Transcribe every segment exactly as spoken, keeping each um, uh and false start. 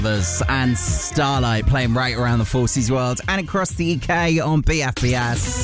and Starlight playing right around the Forces world and across the U K on B F B S.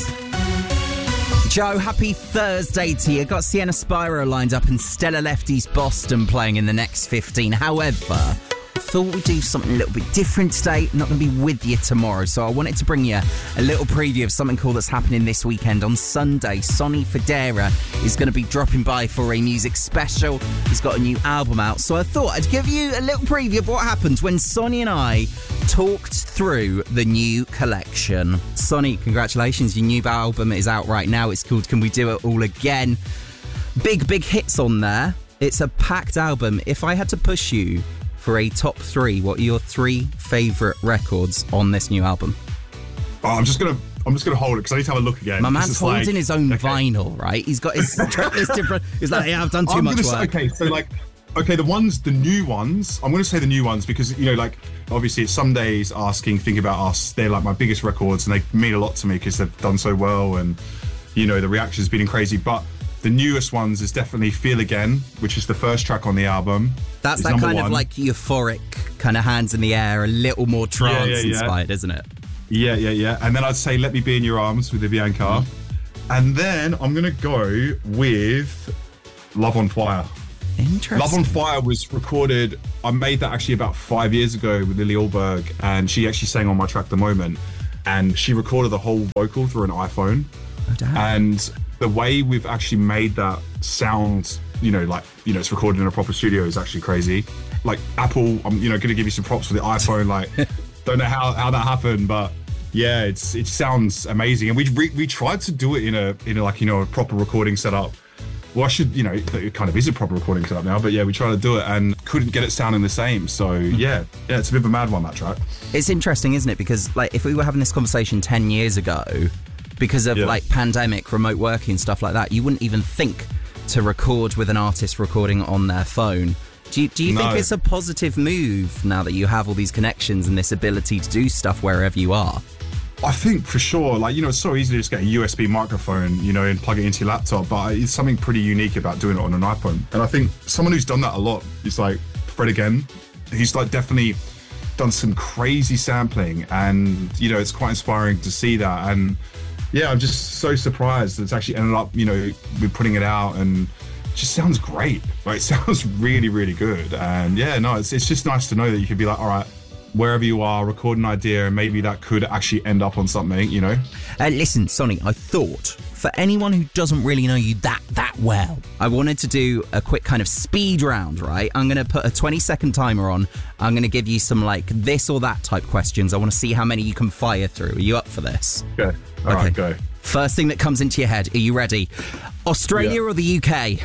Joe, happy Thursday to you. Got Sienna Spyro lined up and Stella Lefty's Boston playing in the next fifteen. However, I thought we'd do something a little bit different today. I'm not going to be with you tomorrow, so I wanted to bring you a little preview of something cool that's happening this weekend. On Sunday, Sonny Fodera is going to be dropping by for a music special. He's got a new album out, so I thought I'd give you a little preview of what happened when Sonny and I talked through the new collection. Sonny, congratulations. Your new album is out right now. It's called Can We Do It All Again? Big, big hits on there. It's a packed album. If I had to push you for a top three, what are your three favourite records on this new album? Oh, I'm just gonna, I'm just gonna hold it because I need to have a look again. My man's holding like, his own okay. vinyl, right? He's got his tracklist different. He's like, yeah, I've done too I'm much gonna work. Say, okay, so like, okay, the ones, the new ones. I'm gonna say the new ones because you know, like, obviously, it's Some Days, Asking, Think About Us. They're like my biggest records, and they mean a lot to me because they've done so well, and you know, the reaction's been crazy. But the newest ones is definitely Feel Again, which is the first track on the album. That's it's that kind one. of like euphoric, kind of hands in the air, a little more trance yeah, yeah, yeah. inspired, isn't it? Yeah, yeah, yeah. And then I'd say Let Me Be in Your Arms with Vivian Carr. Mm-hmm. And then I'm going to go with Love on Fire. Interesting. Love on Fire was recorded, I made that actually about five years ago with Lily Alberg, and she actually sang on my track The Moment. And she recorded the whole vocal through an iPhone. Oh, damn. And the way we've actually made that sound, you know, like, you know, it's recorded in a proper studio is actually crazy. Like Apple, I'm, you know, going to give you some props for the iPhone. Like, don't know how, how that happened, but yeah, it's it sounds amazing. And we re- we tried to do it in a in a, like, you know, a proper recording setup. Well, I should, you know, it kind of is a proper recording setup now, but yeah, we tried to do it and couldn't get it sounding the same. So yeah, yeah, it's a bit of a mad one, that track. It's interesting, isn't it? Because like, if we were having this conversation ten years ago, because of yeah. like pandemic, remote working, stuff like that, you wouldn't even think to record with an artist recording on their phone. Do you, do you no. think it's a positive move now that you have all these connections and this ability to do stuff wherever you are? I think for sure, like, you know, it's so easy to just get a U S B microphone, you know, and plug it into your laptop, but it's something pretty unique about doing it on an iPhone. And I think someone who's done that a lot is like Fred Again. He's like definitely done some crazy sampling, and, you know, it's quite inspiring to see that. And yeah, I'm just so surprised that it's actually ended up, you know, we're putting it out, and it just sounds great. Like, it sounds really, really good. And yeah, no, it's it's just nice to know that you could be like, all right, wherever you are, record an idea, and maybe that could actually end up on something, you know? Uh, listen, Sonny, I thought, for anyone who doesn't really know you that, that well, I wanted to do a quick kind of speed round, right? I'm going to put a twenty second timer on. I'm going to give you some, like, this or that type questions. I want to see how many you can fire through. Are you up for this? Okay. All okay. right, go. First thing that comes into your head. Are you ready? Australia yeah. or the U K?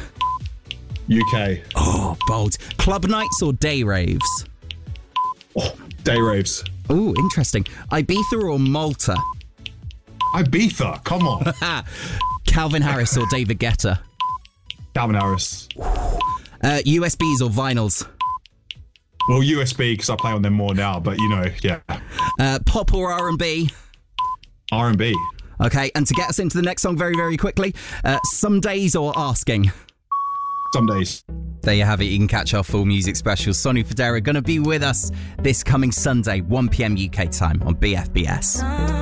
U K. Oh, bold. Club nights or day raves? Oh, day raves. Oh, interesting. Ibiza or Malta? Ibiza, come on. Calvin Harris or David Guetta? Calvin Harris. Uh, U S Bs or vinyls? Well, U S B, because I play on them more now, but, you know, yeah. Uh, pop or R and B? R and B. Okay, and to get us into the next song very, very quickly, uh, Some Days or Asking? Some Days. There you have it. You can catch our full music special. Sonny Fodera going to be with us this coming Sunday, one p.m. U K time on B F B S.